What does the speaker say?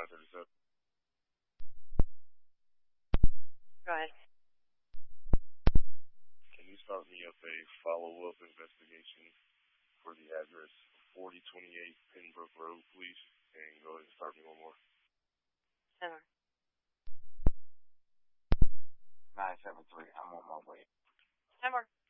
937. Go ahead. Can you start me up a follow-up investigation for the address 4028 Pembroke Road, please? And go ahead and start me one more. 10 more. 973. I'm on my way. 10 more.